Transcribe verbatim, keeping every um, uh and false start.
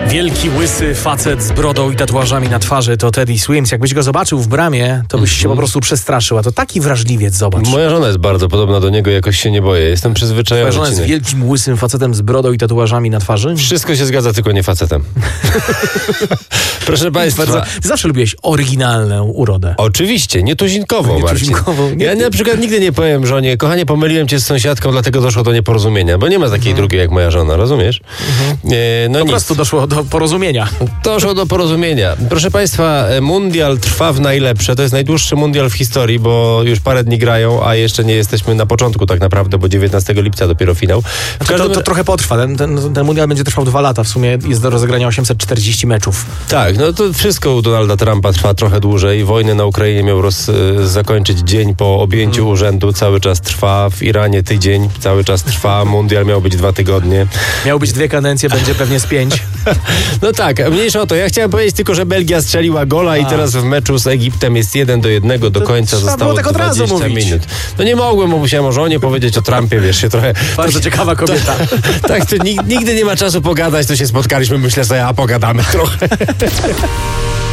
Wielki, łysy facet z brodą i tatuażami na twarzy to Teddy Swims. Jakbyś go zobaczył w bramie, to byś mm-hmm. się po prostu przestraszył. A to taki wrażliwiec, zobacz. Moja żona jest bardzo podobna do niego, jakoś się nie boję. Jestem przyzwyczajony. Twoja żona jest wielkim, łysym facetem z brodą i tatuażami na twarzy? Wszystko się zgadza, tylko nie facetem. Proszę państwa. Ty zawsze lubiłeś oryginalną urodę. Oczywiście, nietuzinkową, Nietuzinkową. Marcin. Ja na przykład nigdy nie powiem żonie, kochanie, pomyliłem cię z sąsiadką, dlatego doszło do nieporozumienia, bo nie ma takiej mm. drugiej jak moja żona, rozumiesz? Mm-hmm. E, no po nic. prostu doszło do porozumienia. Doszło do porozumienia. Proszę państwa, mundial trwa w najlepsze. To jest najdłuższy mundial w historii, bo już parę dni grają, a jeszcze nie jesteśmy na początku tak naprawdę, bo dziewiętnastego lipca dopiero finał. To, każdym... to, to trochę potrwa. Ten, ten, ten mundial będzie trwał dwa lata. W sumie jest do rozegrania osiemset czterdzieści meczów. Tak, no to wszystko u Donalda Trumpa trwa trochę dłużej. Wojnę na Ukrainie miał roz, zakończyć dzień po objęciu hmm. urzędu. Cały czas trwa. W Iranie tydzień. Cały czas trwa. Mundial miał być dwa tygodnie. Miał być dwie kadencje, będzie pewnie z pięć. No tak, mniejsza o to. Ja chciałem powiedzieć tylko, że Belgia strzeliła gola a. i teraz w meczu z Egiptem jest jeden do jednego. Do końca to zostało tak dwadzieścia minut. No nie mogłem, bo musiałem o żonie powiedzieć o Trumpie, wiesz, się trochę... Bardzo to, ciekawa kobieta. To, tak, to nigdy nie ma czasu pogadać, to się spotkaliśmy, myślę sobie, a pogadamy trochę.